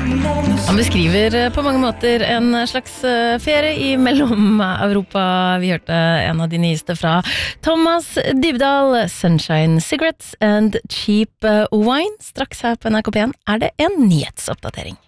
Han beskriver på mange måter en slags ferie i Mellom-Europa. Vi hørte en av de nyeste fra Thomas Dybdahl, Sunshine Cigarettes and Cheap Wine. Straks her på NRK P1 er det en nyhetsoppdatering.